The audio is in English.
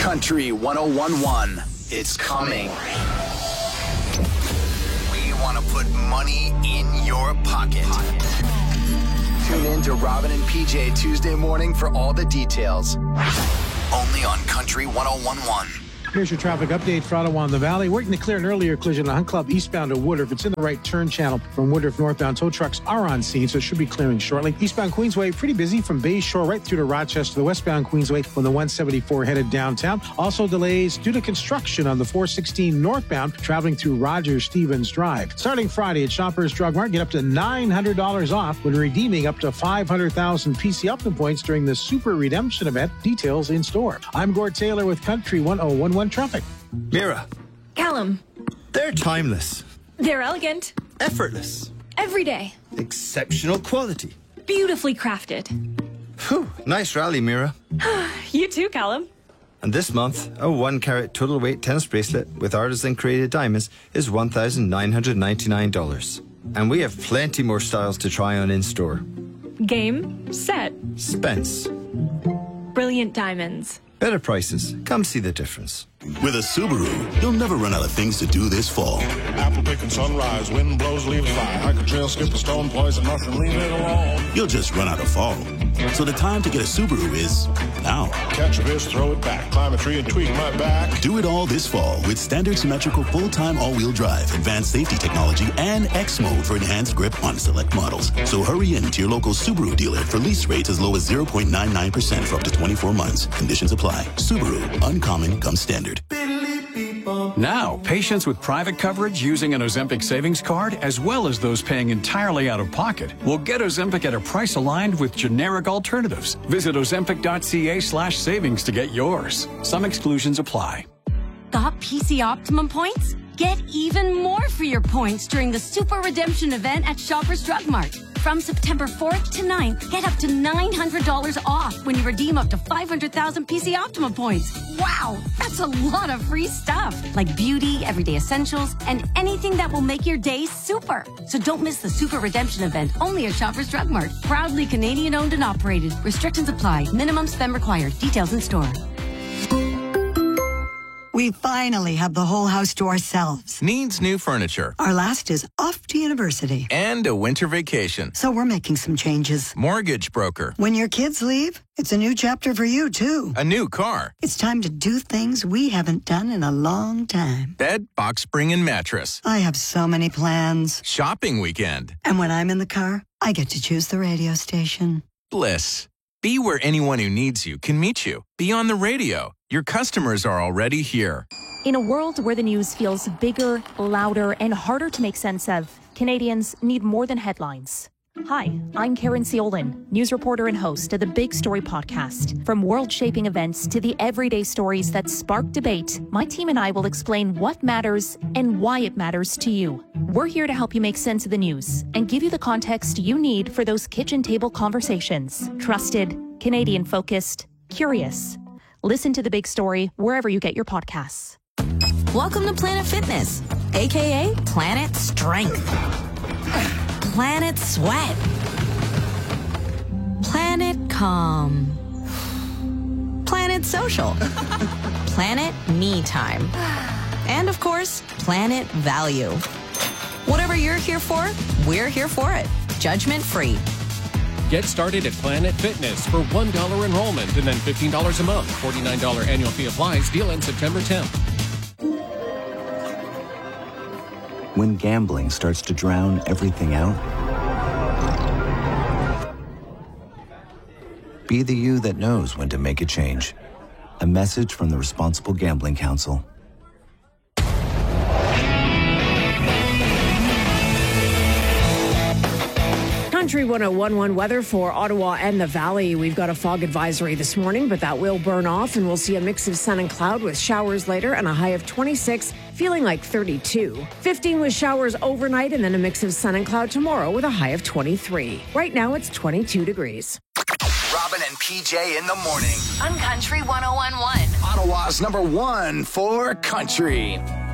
Country 101.1. It's coming. We want to put money in your pocket. Tune in to Robin and PJ Tuesday morning for all the details. Only on Country 101.1. Here's your traffic update for Ottawa and the Valley. Working to clear an earlier collision on Hunt Club eastbound to Woodruff. It's in the right turn channel from Woodruff northbound. Tow trucks are on scene, so it should be clearing shortly. Eastbound Queensway, pretty busy from Bay Shore right through to Rochester. The westbound Queensway from the 174 headed downtown. Also delays due to construction on the 416 northbound traveling through Rogers-Stevens Drive. Starting Friday at Shoppers Drug Mart, get up to $900 off when redeeming up to 500,000 PC Optimum points during the Super Redemption event. Details in store. I'm Gord Taylor with Country 101.1 Traffic. Mira. Callum. They're timeless. They're elegant. Effortless. Everyday. Exceptional quality. Beautifully crafted. Whew, nice rally, Mira. You too, Callum. And this month, a 1-carat total weight tennis bracelet with artisan created diamonds is $1,999. And we have plenty more styles to try on in store. Game, set. Spence. Brilliant diamonds. Better prices. Come see the difference. With a Subaru, you'll never run out of things to do this fall. Apple picking sunrise, wind blows, leaves fly. Hike a trail, skip a stone, poison mushroom, leave it alone. You'll just run out of fall. So the time to get a Subaru is now. Catch a fish, throw it back, climb a tree and tweak my back. Do it all this fall with standard symmetrical full-time all-wheel drive, advanced safety technology, and X mode for enhanced grip on select models. So hurry in to your local Subaru dealer for lease rates as low as 0.99% for up to 24 months. Conditions apply. Subaru, uncommon comes standard. Now, patients with private coverage using an Ozempic savings card, as well as those paying entirely out of pocket, will get Ozempic at a price aligned with generic alternatives. Visit ozempic.ca/savings to get yours. Some exclusions apply. Got PC Optimum points? Get even more for your points during the Super Redemption event at Shoppers Drug Mart. From September 4th to 9th, get up to $900 off when you redeem up to 500,000 PC Optimum points. Wow, that's a lot of free stuff, like beauty, everyday essentials, and anything that will make your day super. So don't miss the Super Redemption event, only at Shoppers Drug Mart. Proudly Canadian owned and operated. Restrictions apply. Minimum spend required. Details in store. We finally have the whole house to ourselves. Needs new furniture. Our last is off to university. And a winter vacation. So we're making some changes. Mortgage broker. When your kids leave, it's a new chapter for you, too. A new car. It's time to do things we haven't done in a long time. Bed, box spring, and mattress. I have so many plans. Shopping weekend. And when I'm in the car, I get to choose the radio station. Bliss. Be where anyone who needs you can meet you. Be on the radio. Your customers are already here. In a world where the news feels bigger, louder, and harder to make sense of, Canadians need more than headlines. Hi, I'm Karen Ciolin, news reporter and host of the Big Story podcast. From world-shaping events to the everyday stories that spark debate, my team and I will explain what matters and why it matters to you. We're here to help you make sense of the news and give you the context you need for those kitchen table conversations. Trusted, Canadian-focused, curious. Listen to The Big Story wherever you get your podcasts. Welcome to Planet Fitness, aka Planet Strength, Planet Sweat, Planet Calm, Planet Social, Planet Me Time, and of course, Planet Value. Whatever you're here for, we're here for it. Judgment free. Get started at Planet Fitness for $1 enrollment and then $15 a month. $49 annual fee applies. Deal ends September 10th. When gambling starts to drown everything out, be the you that knows when to make a change. A message from the Responsible Gambling Council. Country 101.1 weather for Ottawa and the Valley. We've got a fog advisory this morning, but that will burn off, and we'll see a mix of sun and cloud with showers later and a high of 26, feeling like 32. 15 with showers overnight and then a mix of sun and cloud tomorrow with a high of 23. Right now it's 22 degrees. Robin and PJ in the morning. On Country 101.1. Ottawa's #1 for country.